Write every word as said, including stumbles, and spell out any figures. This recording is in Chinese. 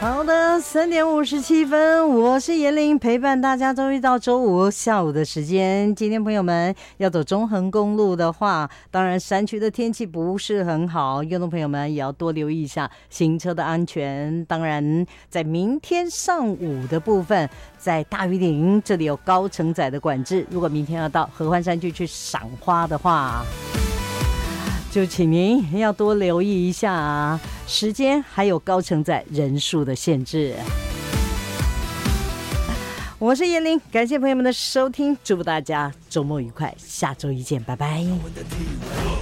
好的，三点五十七分，我是严玲，陪伴大家周一到周五下午的时间。今天朋友们要走中横公路的话，当然山区的天气不是很好，运动朋友们也要多留意一下行车的安全。当然，在明天上午的部分，在大屿岭这里有高承载的管制，如果明天要到合欢山区去赏花的话，就请您要多留意一下啊，时间还有高承载人数的限制。我是叶玲，感谢朋友们的收听，祝福大家周末愉快，下周一见，拜拜。